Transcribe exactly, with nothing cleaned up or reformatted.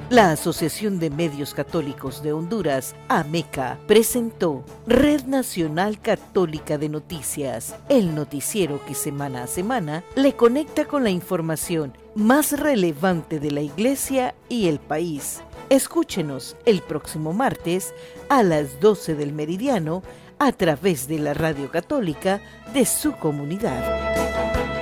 La Asociación de Medios Católicos de Honduras, AMECA, presentó Red Nacional Católica de Noticias, el noticiero que semana a semana le conecta con la información más relevante de la Iglesia y el país. Escúchenos el próximo martes a las doce del meridiano a través de la radio católica de su comunidad.